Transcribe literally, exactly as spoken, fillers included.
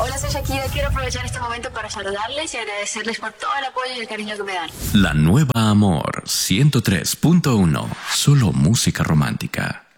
Hola, soy Shakira. Quiero aprovechar este momento para saludarles y agradecerles por todo el apoyo y el cariño que me dan. La nueva Amor ciento tres punto uno. Solo música romántica.